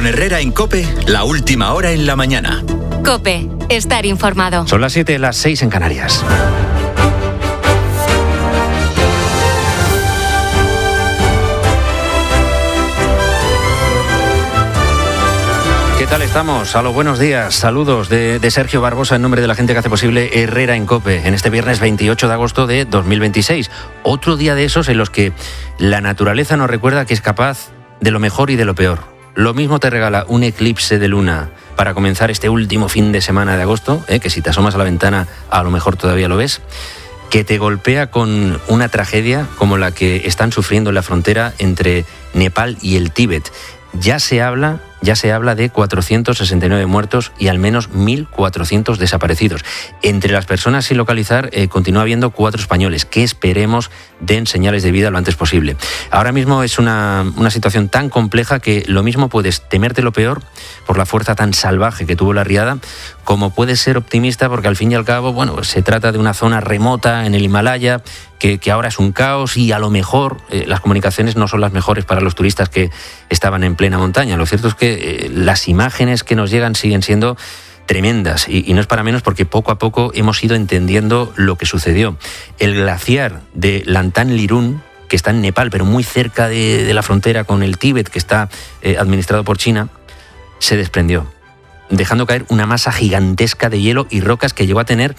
Con Herrera en COPE, la última hora en la mañana. COPE, estar informado. Son las 7, las 6 en Canarias. ¿Qué tal estamos? A los buenos días. Saludos de Sergio Barbosa en nombre de la gente que hace posible Herrera en COPE en este viernes 28 de agosto de 2026. Otro día de esos en los que la naturaleza nos recuerda que es capaz de lo mejor y de lo peor. Lo mismo te regala un eclipse de luna para comenzar este último fin de semana de agosto, que si te asomas a la ventana a lo mejor todavía lo ves, que te golpea con una tragedia como la que están sufriendo en la frontera entre Nepal y el Tíbet. Ya se habla de 469 muertos y al menos 1.400 desaparecidos. Entre las personas sin localizar continúa habiendo 4 españoles que esperemos den señales de vida lo antes posible. Ahora mismo es una situación tan compleja que lo mismo puedes temerte lo peor por la fuerza tan salvaje que tuvo la riada, como puedes ser optimista porque al fin y al cabo, se trata de una zona remota en el Himalaya que ahora es un caos y a lo mejor las comunicaciones no son las mejores para los turistas que estaban en plena montaña. Lo cierto es que las imágenes que nos llegan siguen siendo tremendas y no es para menos porque poco a poco hemos ido entendiendo lo que sucedió. El glaciar de Lantan Lirun, que está en Nepal, pero muy cerca de la frontera con el Tíbet, que está administrado por China, se desprendió, dejando caer una masa gigantesca de hielo y rocas que llegó a tener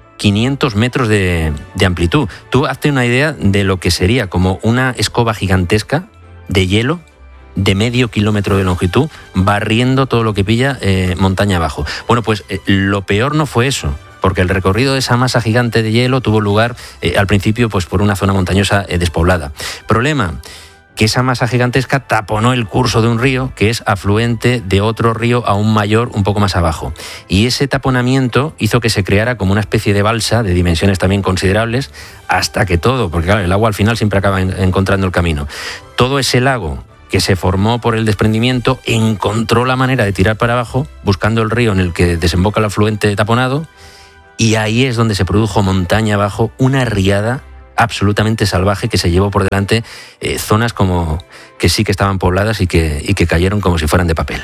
500 metros de amplitud. Tú hazte una idea de lo que sería como una escoba gigantesca de hielo de medio kilómetro de longitud, barriendo todo lo que pilla montaña abajo. Bueno, pues lo peor no fue eso, porque el recorrido de esa masa gigante de hielo tuvo lugar al principio pues por una zona montañosa despoblada. Problema, que esa masa gigantesca taponó el curso de un río que es afluente de otro río aún mayor un poco más abajo. Y ese taponamiento hizo que se creara como una especie de balsa de dimensiones también considerables hasta que todo, porque claro, el agua al final siempre acaba encontrando el camino. Todo ese lago que se formó por el desprendimiento encontró la manera de tirar para abajo buscando el río en el que desemboca el afluente taponado y ahí es donde se produjo montaña abajo una riada absolutamente salvaje que se llevó por delante zonas como que sí que estaban pobladas y que cayeron como si fueran de papel.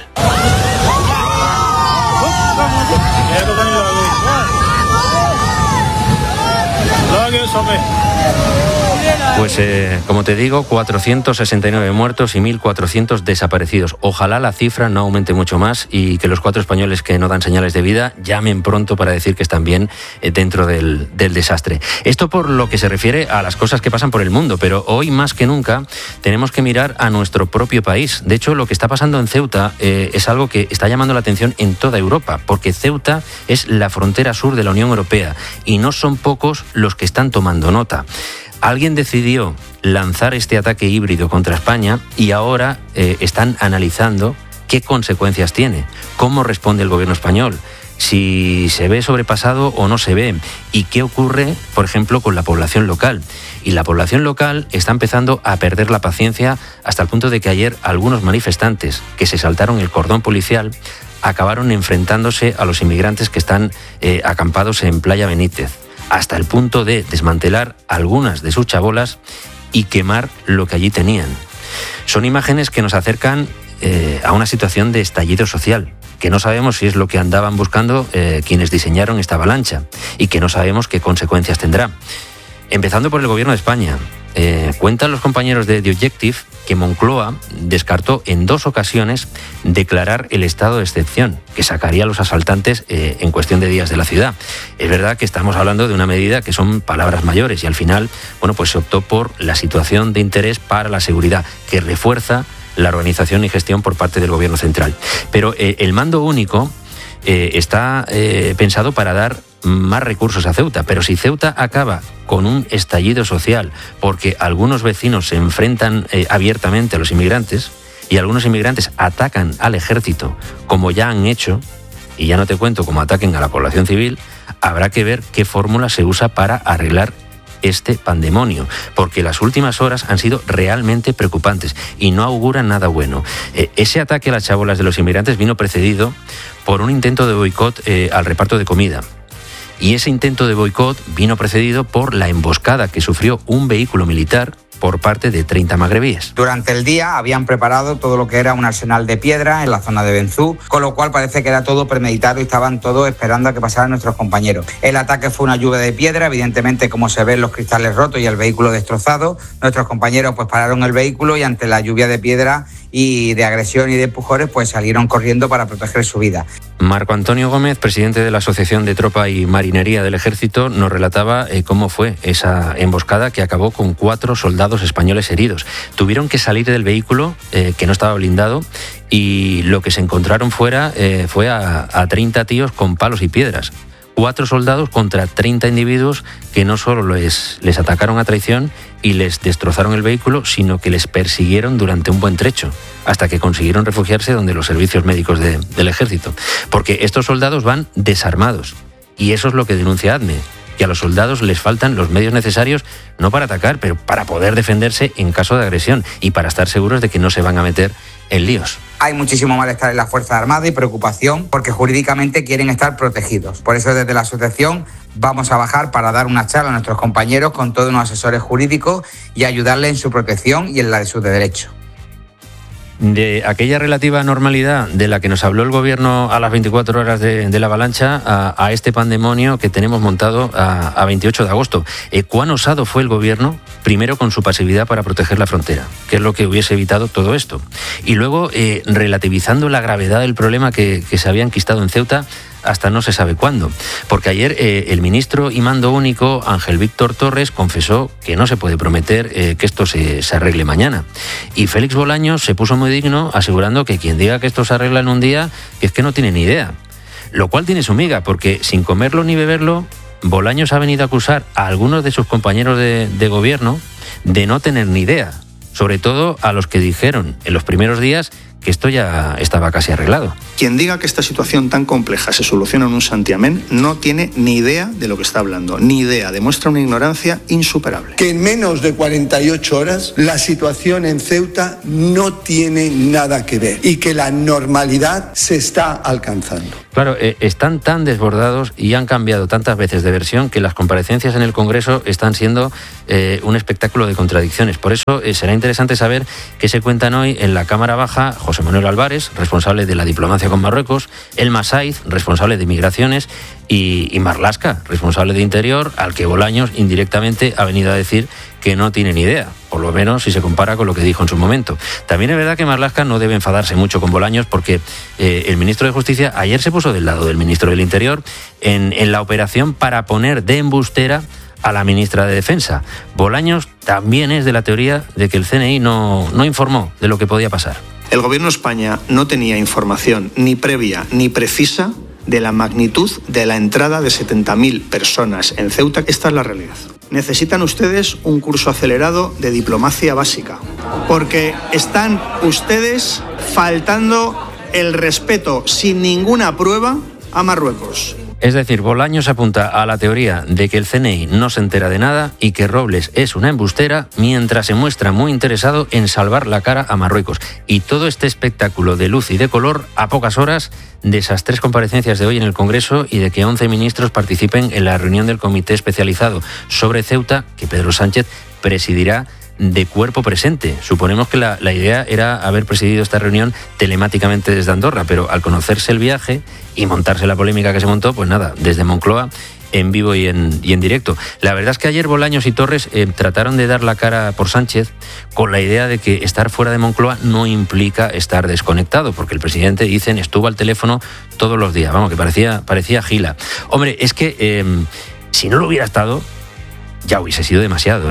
Pues como te digo, 469 muertos y 1.400 desaparecidos. Ojalá la cifra no aumente mucho más y que los 4 españoles que no dan señales de vida llamen pronto para decir que están bien dentro del desastre. Esto por lo que se refiere a las cosas que pasan por el mundo, pero hoy más que nunca tenemos que mirar a nuestro propio país. De hecho, lo que está pasando en Ceuta es algo que está llamando la atención en toda Europa, porque Ceuta es la frontera sur de la Unión Europea y no son pocos los que están tomando nota. Alguien decidió lanzar este ataque híbrido contra España y ahora están analizando qué consecuencias tiene, cómo responde el gobierno español, si se ve sobrepasado o no se ve y qué ocurre, por ejemplo, con la población local. Y la población local está empezando a perder la paciencia hasta el punto de que ayer algunos manifestantes que se saltaron el cordón policial acabaron enfrentándose a los inmigrantes que están acampados en Playa Benítez, hasta el punto de desmantelar algunas de sus chabolas y quemar lo que allí tenían. Son imágenes que nos acercan a una situación de estallido social, que no sabemos si es lo que andaban buscando quienes diseñaron esta avalancha y que no sabemos qué consecuencias tendrá. Empezando por el gobierno de España. Cuentan los compañeros de The Objective que Moncloa descartó en 2 ocasiones declarar el estado de excepción, que sacaría a los asaltantes en cuestión de días de la ciudad. Es verdad que estamos hablando de una medida que son palabras mayores y al final, pues se optó por la situación de interés para la seguridad, que refuerza la organización y gestión por parte del gobierno central. Pero el mando único está pensado para dar más recursos a Ceuta, pero si Ceuta acaba con un estallido social porque algunos vecinos se enfrentan abiertamente a los inmigrantes y algunos inmigrantes atacan al ejército como ya han hecho, y ya no te cuento cómo ataquen a la población civil, habrá que ver qué fórmula se usa para arreglar este pandemonio, porque las últimas horas han sido realmente preocupantes y no auguran nada bueno. Ese ataque a las chabolas de los inmigrantes vino precedido por un intento de boicot al reparto de comida. Y ese intento de boicot vino precedido por la emboscada que sufrió un vehículo militar por parte de 30 magrebíes. Durante el día habían preparado todo lo que era un arsenal de piedra en la zona de Benzú, con lo cual parece que era todo premeditado y estaban todos esperando a que pasaran nuestros compañeros. El ataque fue una lluvia de piedra, evidentemente, como se ven, los cristales rotos y el vehículo destrozado. Nuestros compañeros pues pararon el vehículo y ante la lluvia de piedra y de agresión y de empujones pues salieron corriendo para proteger su vida. Marco Antonio Gómez, presidente de la Asociación de Tropa y Marinería del Ejército, nos relataba cómo fue esa emboscada que acabó con 4 soldados españoles heridos. Tuvieron que salir del vehículo, que no estaba blindado, y lo que se encontraron fuera fue a 30 tíos con palos y piedras. 4 soldados contra 30 individuos que no solo les atacaron a traición y les destrozaron el vehículo, sino que les persiguieron durante un buen trecho, hasta que consiguieron refugiarse donde los servicios médicos del ejército. Porque estos soldados van desarmados, y eso es lo que denuncia ADME, que a los soldados les faltan los medios necesarios, no para atacar, pero para poder defenderse en caso de agresión y para estar seguros de que no se van a meter en líos. Hay muchísimo malestar en las Fuerzas Armadas y preocupación porque jurídicamente quieren estar protegidos. Por eso desde la asociación vamos a bajar para dar una charla a nuestros compañeros con todos unos asesores jurídicos y ayudarles en su protección y en la de sus derechos. De aquella relativa normalidad de la que nos habló el gobierno a las 24 horas de la avalancha a este pandemonio que tenemos montado a 28 de agosto. ¿Cuán osado fue el gobierno? Primero con su pasividad para proteger la frontera, que es lo que hubiese evitado todo esto. Y luego relativizando la gravedad del problema que se había enquistado en Ceuta hasta no se sabe cuándo. Porque ayer el ministro y mando único, Ángel Víctor Torres, confesó que no se puede prometer que esto se arregle mañana. Y Félix Bolaños se puso muy digno asegurando que quien diga que esto se arregla en un día, que es que no tiene ni idea. Lo cual tiene su miga, porque sin comerlo ni beberlo, Bolaños ha venido a acusar a algunos de sus compañeros de gobierno de no tener ni idea. Sobre todo a los que dijeron en los primeros días que esto ya estaba casi arreglado. Quien diga que esta situación tan compleja se soluciona en un santiamén no tiene ni idea de lo que está hablando, ni idea, demuestra una ignorancia insuperable. Que en menos de 48 horas la situación en Ceuta no tiene nada que ver y que la normalidad se está alcanzando. Claro, están tan desbordados y han cambiado tantas veces de versión que las comparecencias en el Congreso están siendo un espectáculo de contradicciones. Por eso será interesante saber qué se cuentan hoy en la Cámara Baja José Manuel Álvarez, responsable de la diplomacia con Marruecos, Elma Saiz, responsable de migraciones, y Marlaska, responsable de Interior, al que Bolaños indirectamente ha venido a decir que no tiene ni idea, por lo menos si se compara con lo que dijo en su momento. También es verdad que Marlaska no debe enfadarse mucho con Bolaños porque el ministro de Justicia ayer se puso del lado del ministro del Interior en la operación para poner de embustera a la ministra de Defensa. Bolaños también es de la teoría de que el CNI no informó de lo que podía pasar. El gobierno de España no tenía información ni previa ni precisa de la magnitud de la entrada de 70.000 personas en Ceuta. Esta es la realidad. Necesitan ustedes un curso acelerado de diplomacia básica, porque están ustedes faltando el respeto sin ninguna prueba a Marruecos. Es decir, Bolaños apunta a la teoría de que el CNI no se entera de nada y que Robles es una embustera, mientras se muestra muy interesado en salvar la cara a Marruecos. Y todo este espectáculo de luz y de color a pocas horas de esas 3 comparecencias de hoy en el Congreso y de que 11 ministros participen en la reunión del Comité Especializado sobre Ceuta, que Pedro Sánchez presidirá de cuerpo presente. Suponemos que la idea era haber presidido esta reunión telemáticamente desde Andorra, pero al conocerse el viaje y montarse la polémica que se montó, pues nada, desde Moncloa, en vivo y en directo. La verdad es que ayer Bolaños y Torres trataron de dar la cara por Sánchez con la idea de que estar fuera de Moncloa no implica estar desconectado, porque el presidente, dicen, estuvo al teléfono todos los días. Vamos, que parecía gila. Hombre, es que si no lo hubiera estado, ya hubiese sido demasiado,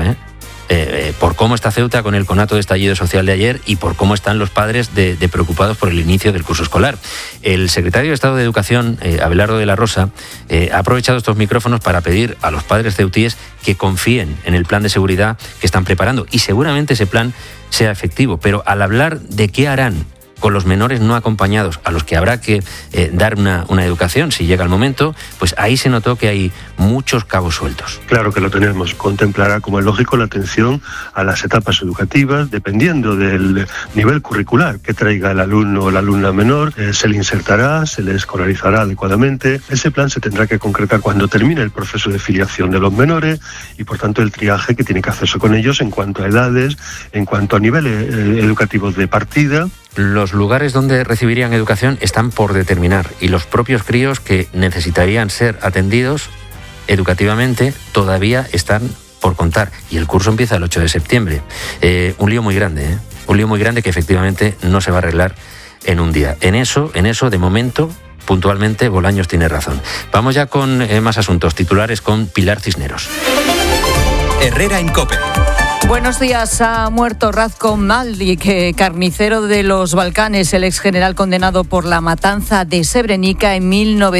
por cómo está Ceuta con el conato de estallido social de ayer y por cómo están los padres de preocupados por el inicio del curso escolar. El secretario de Estado de Educación, Abelardo de la Rosa, ha aprovechado estos micrófonos para pedir a los padres ceutíes que confíen en el plan de seguridad que están preparando, y seguramente ese plan sea efectivo. Pero al hablar de qué harán con los menores no acompañados, a los que habrá que dar una educación si llega el momento, pues ahí se notó que hay muchos cabos sueltos. Claro que lo tenemos. Contemplará, como es lógico, la atención a las etapas educativas, dependiendo del nivel curricular que traiga el alumno o la alumna menor, se le insertará, se le escolarizará adecuadamente. Ese plan se tendrá que concretar cuando termine el proceso de filiación de los menores y, por tanto, el triaje que tiene que hacerse con ellos en cuanto a edades, en cuanto a niveles educativos de partida. Los lugares donde recibirían educación están por determinar y los propios críos que necesitarían ser atendidos educativamente todavía están por contar y el curso empieza el 8 de septiembre. Un lío muy grande, un lío muy grande que efectivamente no se va a arreglar en un día. En eso, de momento, puntualmente, Bolaños tiene razón. Vamos ya con más asuntos. Titulares con Pilar Cisneros. Herrera en COPE. Buenos días. Ha muerto Ratko Mladic, carnicero de los Balcanes, el ex general condenado por la matanza de Srebrenica en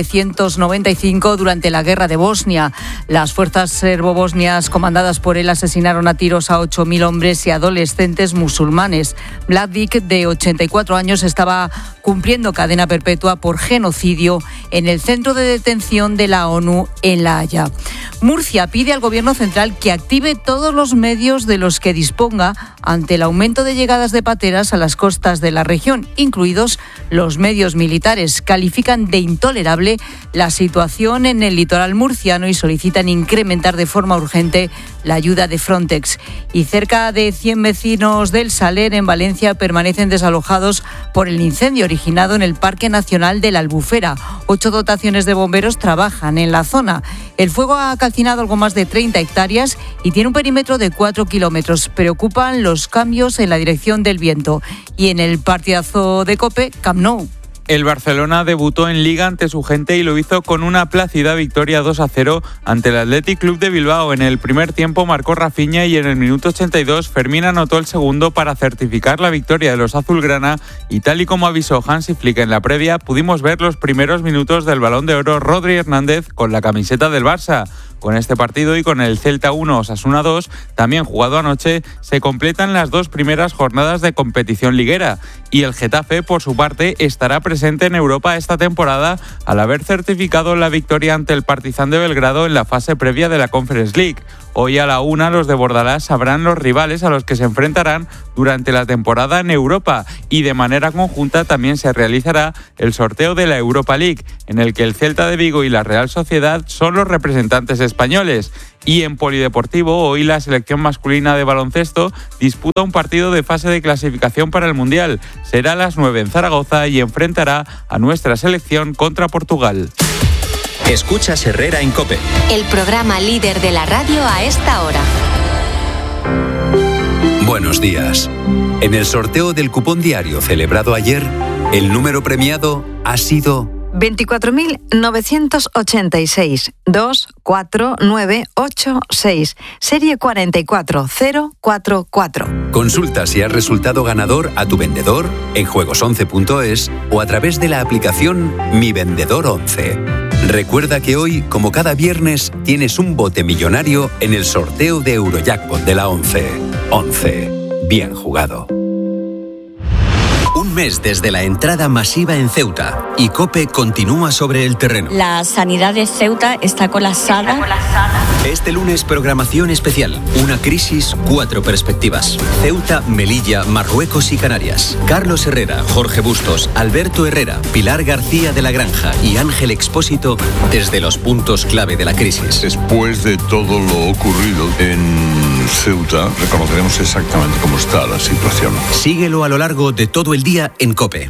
1995 durante la guerra de Bosnia. Las fuerzas serbobosnias comandadas por él asesinaron a tiros a 8.000 hombres y adolescentes musulmanes. Mladic, de 84 años, estaba cumpliendo cadena perpetua por genocidio en el centro de detención de la ONU en La Haya. Murcia pide al Gobierno central que active todos los medios de los que disponga ante el aumento de llegadas de pateras a las costas de la región, incluidos los medios militares. Califican de intolerable la situación en el litoral murciano y solicitan incrementar de forma urgente la ayuda de Frontex. Y cerca de 100 vecinos del Saler, en Valencia, permanecen desalojados por el incendio originado en el Parque Nacional de la Albufera. 8 dotaciones de bomberos trabajan en la zona. El fuego ha calcinado algo más de 30 hectáreas y tiene un perímetro de 4 kilómetros. Preocupan los cambios en la dirección del viento. Y en el partidazo de COPE, Camp Nou. El Barcelona debutó en Liga ante su gente y lo hizo con una plácida victoria 2-0 ante el Athletic Club de Bilbao. En el primer tiempo marcó Rafinha y en el minuto 82 Fermín anotó el segundo para certificar la victoria de los azulgrana, y tal y como avisó Hansi Flick en la previa, pudimos ver los primeros minutos del Balón de Oro Rodri Hernández con la camiseta del Barça. Con este partido y con el Celta 1 Osasuna 2, también jugado anoche, se completan las 2 primeras jornadas de competición liguera. Y el Getafe, por su parte, estará presente en Europa esta temporada al haber certificado la victoria ante el Partizan de Belgrado en la fase previa de la Conference League. Hoy a la 1 los de Bordalás sabrán los rivales a los que se enfrentarán durante la temporada en Europa, y de manera conjunta también se realizará el sorteo de la Europa League, en el que el Celta de Vigo y la Real Sociedad son los representantes españoles. Y en polideportivo, hoy la selección masculina de baloncesto disputa un partido de fase de clasificación para el Mundial. Será a las 9 en Zaragoza y enfrentará a nuestra selección contra Portugal. Escuchas Herrera en COPE. El programa líder de la radio a esta hora. Buenos días. En el sorteo del cupón diario celebrado ayer, el número premiado ha sido 24.986 24986, serie 44044. Consulta si has resultado ganador a tu vendedor en juegos11.es o a través de la aplicación Mi Vendedor 11. Recuerda que hoy, como cada viernes, tienes un bote millonario en el sorteo de Eurojackpot de la 11. 11. Bien jugado. Un mes desde la entrada masiva en Ceuta y COPE continúa sobre el terreno. La sanidad de Ceuta está colapsada. Este lunes, programación especial. Una crisis, 4 perspectivas. Ceuta, Melilla, Marruecos y Canarias. Carlos Herrera, Jorge Bustos, Alberto Herrera, Pilar García de la Granja y Ángel Expósito desde los puntos clave de la crisis. Después de todo lo ocurrido en Ceuta, reconoceremos exactamente cómo está la situación. Síguelo a lo largo de todo el día en COPE.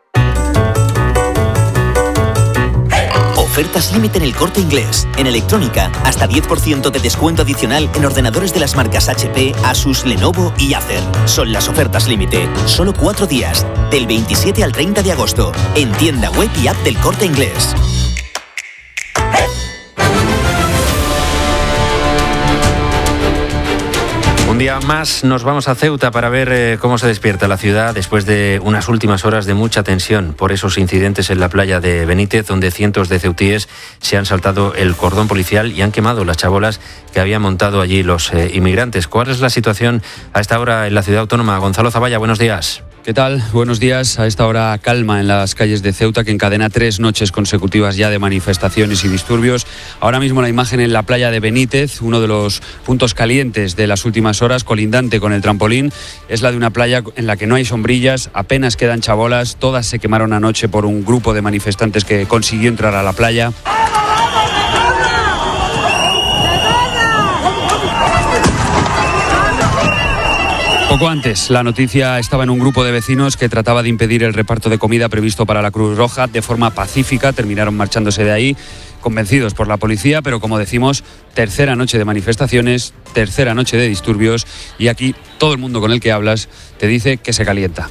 Ofertas límite en El Corte Inglés. En electrónica, hasta 10% de descuento adicional en ordenadores de las marcas HP, Asus, Lenovo y Acer. Son las ofertas límite. Solo 4 días, del 27 al 30 de agosto. En tienda web y app del Corte Inglés. Un día más nos vamos a Ceuta para ver cómo se despierta la ciudad después de unas últimas horas de mucha tensión por esos incidentes en la playa de Benítez, donde cientos de ceutíes se han saltado el cordón policial y han quemado las chabolas que habían montado allí los inmigrantes. ¿Cuál es la situación a esta hora en la ciudad autónoma? Gonzalo Zavalla, buenos días. ¿Qué tal? Buenos días. A esta hora calma en las calles de Ceuta, que encadena 3 noches consecutivas ya de manifestaciones y disturbios. Ahora mismo la imagen en la playa de Benítez, uno de los puntos calientes de las últimas horas, colindante con el trampolín, es la de una playa en la que no hay sombrillas, apenas quedan chabolas, todas se quemaron anoche por un grupo de manifestantes que consiguió entrar a la playa. Poco antes, la noticia estaba en un grupo de vecinos que trataba de impedir el reparto de comida previsto para la Cruz Roja de forma pacífica. Terminaron marchándose de ahí, convencidos por la policía, pero como decimos, tercera noche de manifestaciones, tercera noche de disturbios, y aquí todo el mundo con el que hablas te dice que se calienta.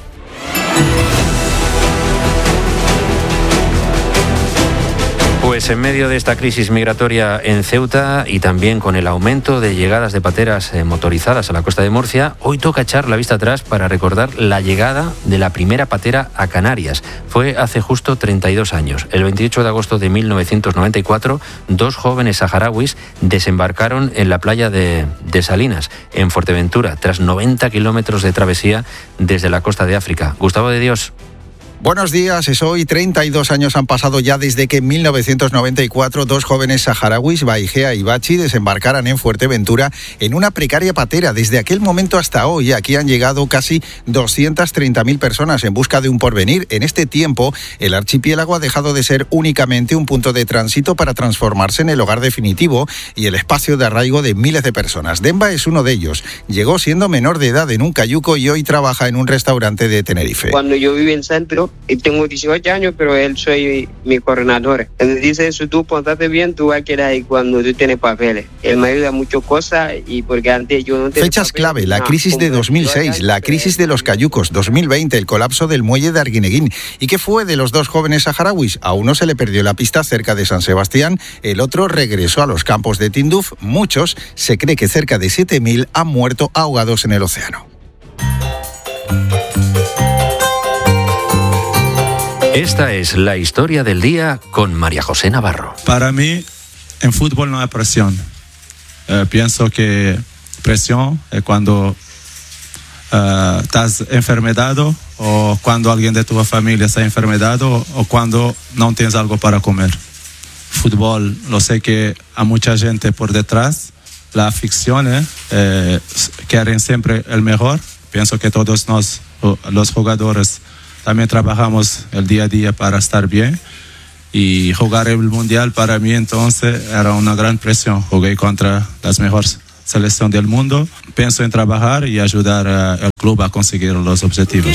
Pues en medio de esta crisis migratoria en Ceuta y también con el aumento de llegadas de pateras motorizadas a la costa de Murcia, hoy toca echar la vista atrás para recordar la llegada de la primera patera a Canarias. Fue hace justo 32 años. El 28 de agosto de 1994, 2 jóvenes saharauis desembarcaron en la playa de Salinas, en Fuerteventura, tras 90 kilómetros de travesía desde la costa de África. Gustavo de Dios. Buenos días, es hoy. 32 años han pasado ya desde que en 1994 2 jóvenes saharauis, Baigea y Bachi, desembarcaran en Fuerteventura en una precaria patera. Desde aquel momento hasta hoy, aquí han llegado casi 230.000 personas en busca de un porvenir. En este tiempo, el archipiélago ha dejado de ser únicamente un punto de tránsito para transformarse en el hogar definitivo y el espacio de arraigo de miles de personas. Demba es uno de ellos. Llegó siendo menor de edad en un cayuco y hoy trabaja en un restaurante de Tenerife. Cuando yo viví en centro, y tengo 18 años, pero él soy mi coordinador. Él dice eso, tú pontate bien, tú vas a quedar ahí cuando tú tienes papeles. Él me ayuda muchas cosas y porque antes yo no tenía Fechas papeles, clave, la crisis de 2006, la crisis de los cayucos, 2020, el colapso del muelle de Arguineguín. ¿Y qué fue de los 2 jóvenes saharauis? A uno se le perdió la pista cerca de San Sebastián, el otro regresó a los campos de Tinduf. Muchos, se cree que cerca de 7.000 han muerto ahogados en el océano. Esta es la historia del día con María José Navarro. Para mí, en fútbol no hay presión. Pienso que presión es cuando estás enfermedado o cuando alguien de tu familia está enfermedado o cuando no tienes algo para comer. Fútbol, lo sé que hay mucha gente por detrás. Las aficiones quieren siempre el mejor. Pienso que todos los jugadores también trabajamos el día a día para estar bien, y jugar el Mundial para mí entonces era una gran presión. Jugué contra las mejores selecciones del mundo. Pienso en trabajar y ayudar al club a conseguir los objetivos.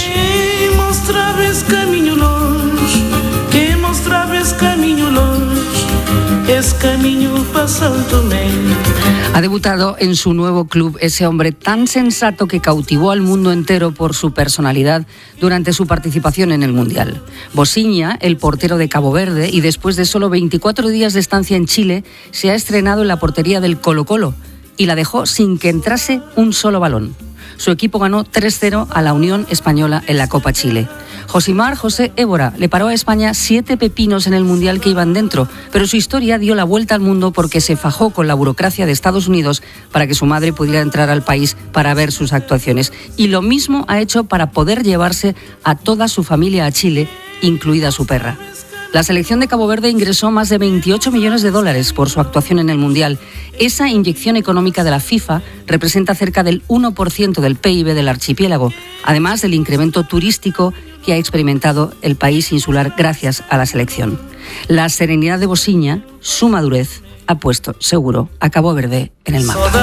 Ha debutado en su nuevo club ese hombre tan sensato que cautivó al mundo entero por su personalidad durante su participación en el Mundial. Bosiña, el portero de Cabo Verde, y después de solo 24 días de estancia en Chile, se ha estrenado en la portería del Colo-Colo y la dejó sin que entrase un solo balón. Su equipo ganó 3-0 a la Unión Española en la Copa Chile. Josimar José Évora le paró a España 7 pepinos en el Mundial que iban dentro, pero su historia dio la vuelta al mundo porque se fajó con la burocracia de Estados Unidos para que su madre pudiera entrar al país para ver sus actuaciones. Y lo mismo ha hecho para poder llevarse a toda su familia a Chile, incluida su perra. La selección de Cabo Verde ingresó más de 28 millones de dólares por su actuación en el Mundial. Esa inyección económica de la FIFA representa cerca del 1% del PIB del archipiélago, además del incremento turístico que ha experimentado el país insular gracias a la selección. La serenidad de Bosiña, su madurez, ha puesto seguro a Cabo Verde en el mapa.